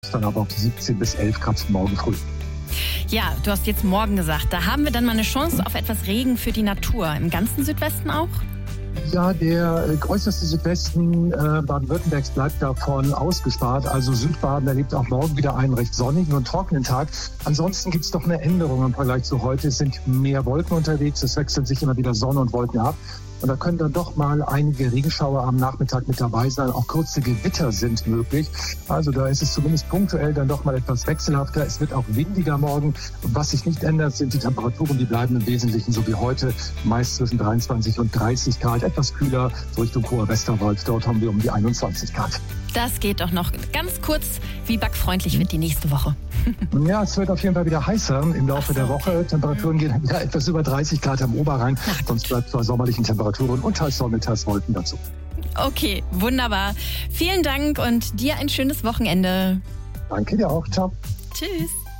Dann aber auf 17 bis 11 Grad morgen früh. Ja, du hast jetzt morgen gesagt. Da haben wir dann mal eine Chance auf etwas Regen für die Natur. Im ganzen Südwesten auch? Ja, der äußerste Südwesten Baden-Württembergs bleibt davon ausgespart. Also Südbaden erlebt auch morgen wieder einen recht sonnigen und trockenen Tag. Ansonsten gibt es doch eine Änderung im Vergleich zu heute. Es sind mehr Wolken unterwegs. Es wechseln sich immer wieder Sonne und Wolken ab. Und da können dann doch mal einige Regenschauer am Nachmittag mit dabei sein. Auch kurze Gewitter sind möglich. Also da ist es zumindest punktuell dann doch mal etwas wechselhafter. Es wird auch windiger morgen. Und was sich nicht ändert, sind die Temperaturen. Die bleiben im Wesentlichen so wie heute. Meist zwischen 23 und 30 Grad. Etwas kühler Richtung Hoher Westerwald. Dort haben wir um die 21 Grad. Das geht doch noch. Ganz kurz, wie backfreundlich wird die nächste Woche? Ja, es wird auf jeden Fall wieder heißer im Laufe der Woche. Temperaturen gehen dann wieder etwas über 30 Grad am Oberrhein. Sonst bleibt es bei sommerlichen Temperaturen und teils Sonne, teils Wolken dazu. Okay, wunderbar. Vielen Dank und dir ein schönes Wochenende. Danke dir auch. Ciao. Tschüss.